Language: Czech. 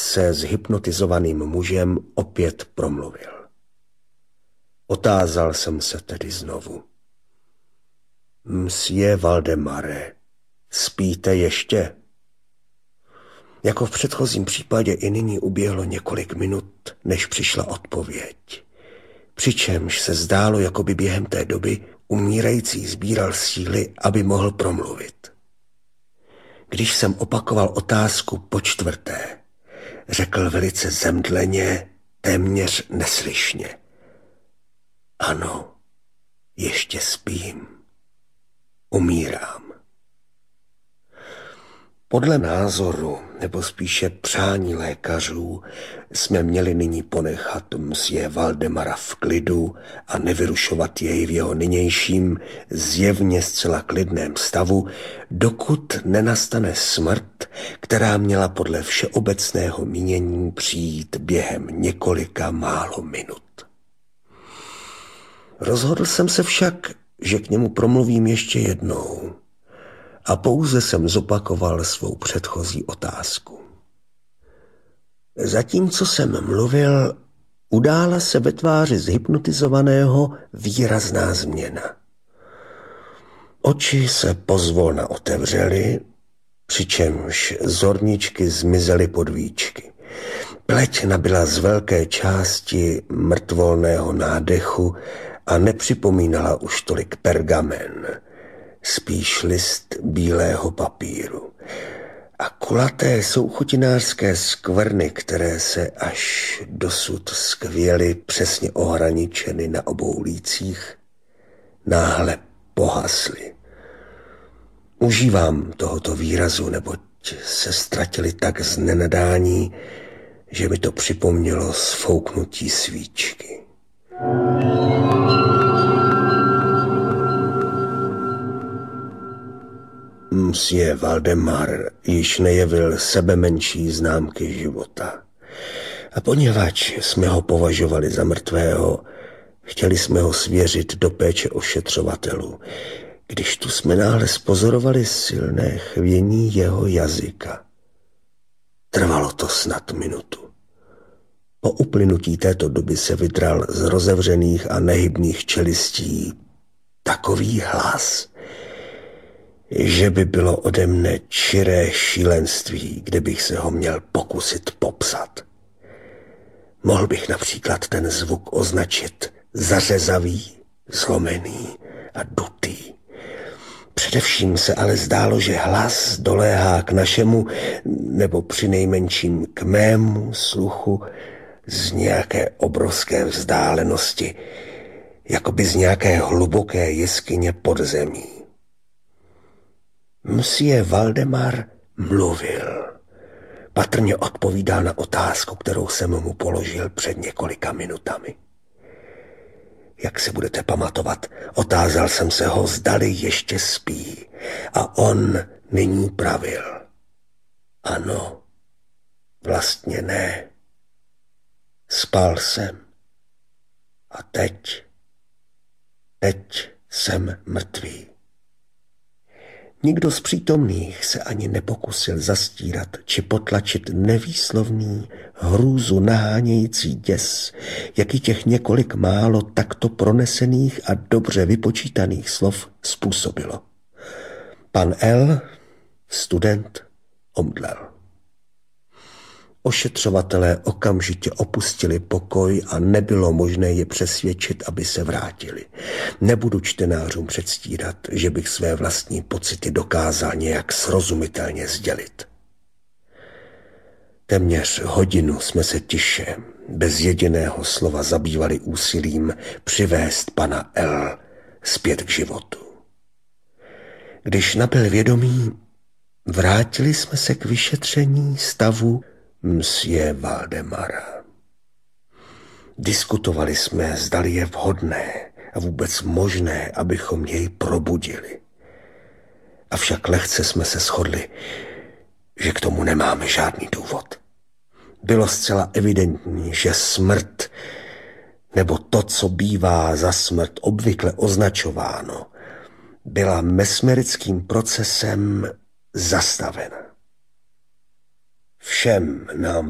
se zhypnotizovaným mužem opět promluvil. Otázal jsem se tedy znovu. Msije Valdemare, spíte ještě? Jako v předchozím případě i nyní uběhlo několik minut, než přišla odpověď. Přičemž se zdálo, jako by během té doby umírající sbíral síly, aby mohl promluvit. Když jsem opakoval otázku počtvrté, řekl velice zemdleně, téměř neslyšně. Ano, ještě spím. Umírám. Podle názoru, nebo spíše přání lékařů, jsme měli nyní ponechat msije Valdemara v klidu a nevyrušovat jej v jeho nynějším, zjevně zcela klidném stavu, dokud nenastane smrt, která měla podle všeobecného mínění přijít během několika málo minut. Rozhodl jsem se však, že k němu promluvím ještě jednou, a pouze jsem zopakoval svou předchozí otázku. Zatímco jsem mluvil, udála se ve tváři zhypnotizovaného výrazná změna. Oči se pozvolna otevřely, přičemž zorničky zmizely pod víčky. Pleť nabyla z velké části mrtvolného nádechu a nepřipomínala už tolik pergamen, spíš list bílého papíru. A kulaté souchutinářské skvrny, které se až dosud skvěly přesně ohraničeny na obou lících, náhle pohasly. Užívám tohoto výrazu, neboť se ztratili tak z nenadání, že mi to připomnělo sfouknutí svíčky. Msije Valdemar již nejevil sebemenší známky života. A poněvadž jsme ho považovali za mrtvého, chtěli jsme ho svěřit do péče ošetřovatelů, když tu jsme náhle spozorovali silné chvění jeho jazyka. Trvalo to snad minutu. Po uplynutí této doby se vydral z rozevřených a nehybných čelistí takový hlas, že by bylo ode mne čiré šílenství, kdybych se ho měl pokusit popsat. Mohl bych například ten zvuk označit zařezavý, zlomený a dutý. Především se ale zdálo, že hlas doléhá k našemu, nebo přinejmenším k mému sluchu z nějaké obrovské vzdálenosti, jakoby z nějaké hluboké jeskyně pod zemí. Msije Valdemar mluvil. Patrně odpovídal na otázku, kterou jsem mu položil před několika minutami. Jak si budete pamatovat, otázal jsem se ho, zdali ještě spí, a on nyní pravil. Ano, vlastně ne. Spal jsem. A teď jsem mrtvý. Nikdo z přítomných se ani nepokusil zastírat či potlačit nevýslovný, hrůzu nahánějící děs, jaký těch několik málo takto pronesených a dobře vypočítaných slov způsobilo. Pan L., student, omdlel. Ošetřovatelé okamžitě opustili pokoj a nebylo možné je přesvědčit, aby se vrátili. Nebudu čtenářům předstírat, že bych své vlastní pocity dokázal nějak srozumitelně sdělit. Téměř hodinu jsme se tiše, bez jediného slova zabývali úsilím přivést pana L. zpět k životu. Když nabyl vědomí, vrátili jsme se k vyšetření stavu msije Valdemara. Diskutovali jsme, zdali je vhodné a vůbec možné, abychom jej probudili. Avšak lehce jsme se shodli, že k tomu nemáme žádný důvod. Bylo zcela evidentní, že smrt, nebo to, co bývá za smrt obvykle označováno, byla mesmerickým procesem zastavena. Všem nám